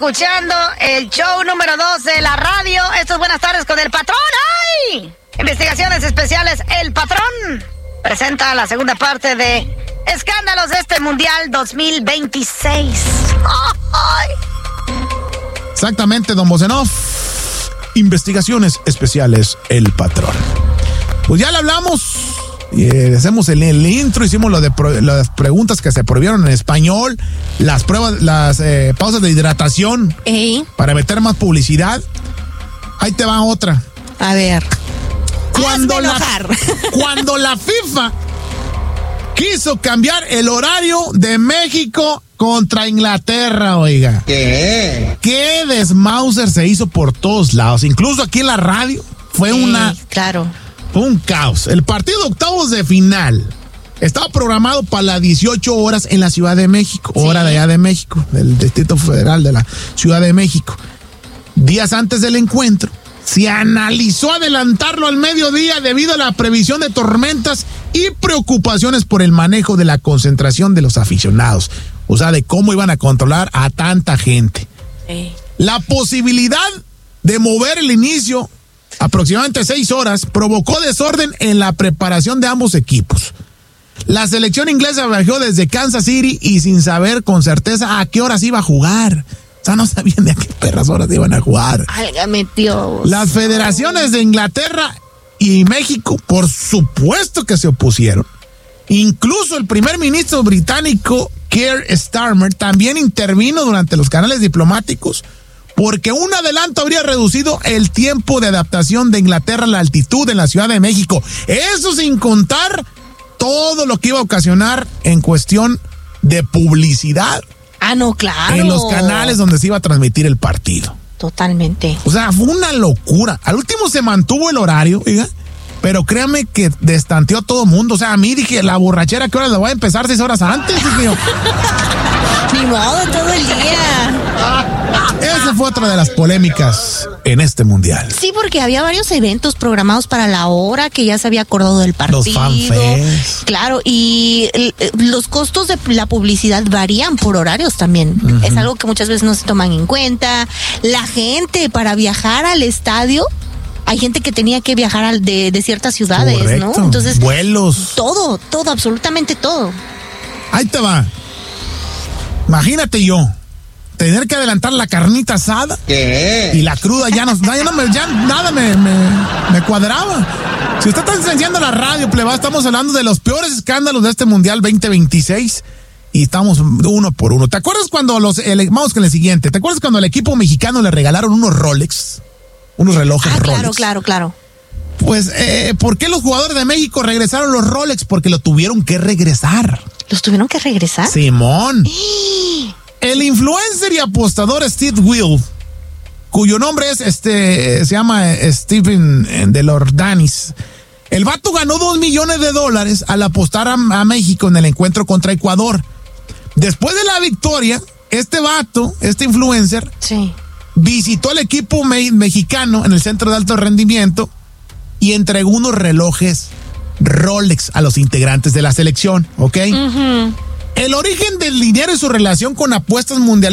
escuchando el show número 2 de la radio. Esto es Buenas Tardes con el Patrón. ¡Ay! Investigaciones Especiales, El Patrón presenta la segunda parte de Escándalos de este Mundial 2026. ¡Ay! Exactamente, don Bozenov. Investigaciones Especiales, El Patrón. Pues ya le hablamos. Hacemos el intro, hicimos las preguntas que se prohibieron en español, las pruebas, las pausas de hidratación para meter más publicidad. Ahí te va otra. A ver. Cuando la FIFA quiso cambiar el horario de México contra Inglaterra, oiga. ¿Qué desmauser se hizo por todos lados? Incluso aquí en la radio fue un caos. El partido de octavos de final estaba programado para las 18 horas en la Ciudad de México, hora de allá de México, del Distrito Federal de la Ciudad de México. Días antes del encuentro, se analizó adelantarlo al mediodía debido a la previsión de tormentas y preocupaciones por el manejo de la concentración de los aficionados. O sea, de cómo iban a controlar a tanta gente. La posibilidad de mover el inicio aproximadamente 6 horas, provocó desorden en la preparación de ambos equipos. La selección inglesa viajó desde Kansas City y sin saber con certeza a qué horas iba a jugar. O sea, no sabían de a qué perras horas iban a jugar. Válgame Dios. Las federaciones de Inglaterra y México, por supuesto que se opusieron. Incluso el primer ministro británico, Keir Starmer, también intervino durante los canales diplomáticos porque un adelanto habría reducido el tiempo de adaptación de Inglaterra a la altitud en la Ciudad de México. Eso sin contar todo lo que iba a ocasionar en cuestión de publicidad. Ah, no, claro. En los canales donde se iba a transmitir el partido. Totalmente. O sea, fue una locura. Al último se mantuvo el horario, oiga, pero créame que destanteó a todo mundo. O sea, a mí dije, la borrachera, ¿qué horas la voy a empezar? 6 horas antes, tío. Ni modo, todo el día. Esa fue otra de las polémicas en este mundial. Sí, porque había varios eventos programados para la hora que ya se había acordado del partido. Los fanfests. Claro, y los costos de la publicidad varían por horarios también. Uh-huh. Es algo que muchas veces no se toman en cuenta. La gente para viajar al estadio, hay gente que tenía que viajar de ciertas ciudades, correcto, ¿no? Entonces, vuelos. Todo, absolutamente todo. Ahí te va. Imagínate yo tener que adelantar la carnita asada. ¿Qué? Y la cruda ya nada me cuadraba. Si usted está encendiendo la radio, pleba, estamos hablando de los peores escándalos de este Mundial 2026 y estamos uno por uno. ¿Te acuerdas cuando vamos con el siguiente? ¿Te acuerdas cuando al equipo mexicano le regalaron unos Rolex? Unos relojes Rolex. Claro. Pues, ¿por qué los jugadores de México regresaron los Rolex? Porque lo tuvieron que regresar. ¿Los tuvieron que regresar? Simón. El influencer y apostador Steve Will, cuyo nombre es se llama Stephen Delordanis. El vato ganó $2 millones al apostar a México en el encuentro contra Ecuador. Después de la victoria, este influencer, visitó al equipo mexicano en el centro de alto rendimiento y entregó unos relojes Rolex a los integrantes de la selección, ¿ok? Uh-huh. El origen del dinero y su relación con apuestas mundialistas